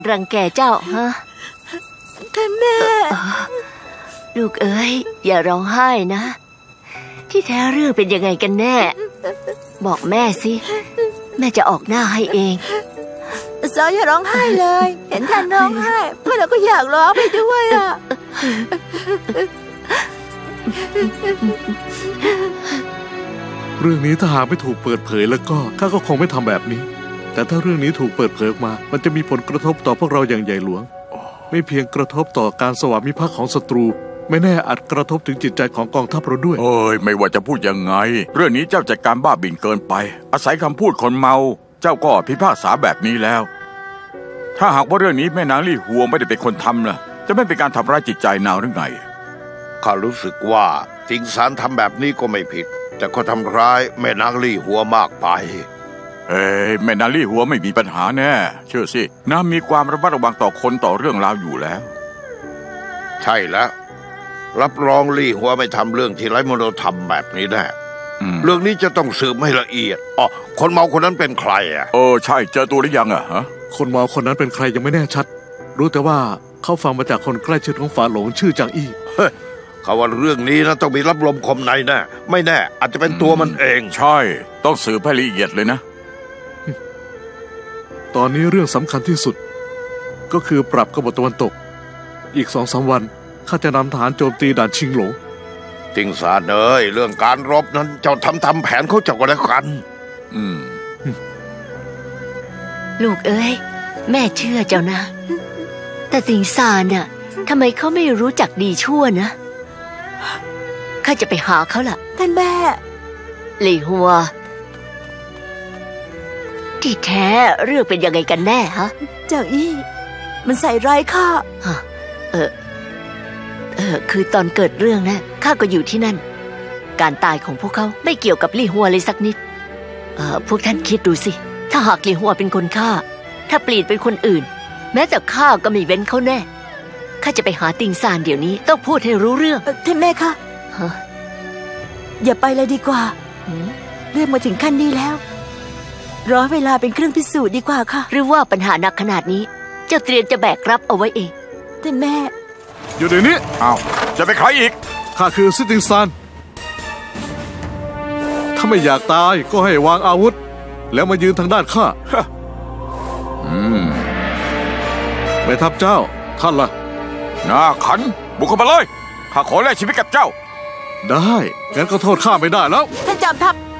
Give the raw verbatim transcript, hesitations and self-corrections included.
รังแกเจ้าฮะท่านแม่ลูกเอ๋ยอย่าร้องไห้นะที่แท้เรื่องเป็นยังไงกันแน่บอกแม่สิแม่จะออกหน้าให้เองซออย่าร้องไห้เลยเห็นท่านร้องไห้พวกเราก็อยากร้องไปด้วยอ่ะเรื่องนี้ถ้าหากไม่ถูกเปิดเผยแล้วก็ข้าก็คงไม่ทำแบบนี้แต่ถ้าเรื่องนี้ถูกเปิดเผยออกมามันจะมีผลกระทบต่อพวกเราอย่างใหญ่หลวงไม่เพียงกระทบต่อการสวามิภักดิ์ของศัตรูไม่แน่อาจกระทบถึงจิตใจของกองทัพเราด้วยเอ้ยไม่ว่าจะพูดยังไงเรื่องนี้เจ้าจัดการบ้าบิ่นเกินไปอาศัยคำพูดคนเมาเจ้าก็พิพากษาแบบนี้แล้วถ้าหากว่าเรื่องนี้แม่นางลี่หัวไม่ได้เป็นคนทำล่ะจะไม่เป็นการทำร้ายจิตใจนางหรือไงข้ารู้สึกว่าสิงสารทำแบบนี้ก็ไม่ผิดแต่ก็ทำร้ายแม่นางลี่หัวมากไปเอ้ยแม่นางลี่หัวไม่มีปัญหาแน่เชื่อสินางมีความระมัดระวังต่อคนต่อเรื่องราวอยู่แล้วใช่แล้วรับรองลี่หัวไม่ทำเรื่องที่ไร้มนุษยธรรมแบบนี้แน่เรื่องนี้จะต้องสืบให้ละเอียดอ๋อคนเมาคนนั้นเป็นใครอ่ะเออใช่เจอตัวหรือยังอ่ะฮะคนเมาคนนั้นเป็นใครยังไม่แน่ชัดรู้แต่ว่าเขาฟังมาจากคนใกล้ชิดของฝาหลงชื่อจางอี้เฮ้ยเขาว่าเรื่องนี้นะต้องมีรับลมคมในแน่ไม่แน่อาจจะเป็นตัวมันเองใช่ต้องสืบให้ละเอียดเลยนะตอนนี้เรื่องสำคัญที่สุดก็คือปรับกบฏตะวันตกอีกสองสามวันข้าจะนำทหารโจมตีด่านชิงหลงติงซานเอ้ยเรื่องการรบนั้นเจ้าทำทำแผนเขาจะก็แล้วกันอืมลูกเอ้ยแม่เชื่อเจ้านะแต่ติงซานน่ะทำไมเขาไม่รู้จักดีชั่วนะข้าจะไปหาเขาล่ะท่านแม่หลี่หัวที่แท้เรื่องเป็นยังไงกันแน่ฮะเจ้าอี้มันใส่ร้ายข้าฮะเออเออคือตอนเกิดเรื่องนะข้าก็อยู่ที่นั่นการตายของพวกเขาไม่เกี่ยวกับลี่หัวเลยสักนิดเออพวกท่านคิดดูสิถ้าหากลี่หัวเป็นคนฆ่าถ้าเปลี่ยนเป็นคนอื่นแม้แต่ข้าก็ไม่เว้นเขาแน่ข้าจะไปหาติงซานเดี๋ยวนี้ต้องพูดให้รู้เรื่องท่านแม่คะฮะอย่าไปเลยดีกว่าเรื่องมาถึงขั้นนี้แล้วรอเวลาเป็นเครื่องพิสูจน์ดีกว่าค่ะหรือว่าปัญหาหนักขนาดนี้เจ้าเตรียมจะแบกรับเอาไว้เองท่านแม่อยู่เดี๋ยวนี้อ้าวจะไปใครอีกข้าคือซิติงซานถ้าไม่อยากตายก็ให้วางอาวุธแล้วมายืนทางด้านข้าอืมแม่ทัพเจ้าท่านล่ะหน้าขันบุกเข้ามาเลยข้าขอแลกชีวิตกับเจ้าได้งั้นก็โทษข้าไม่ได้แล้วท่านจอมทัพ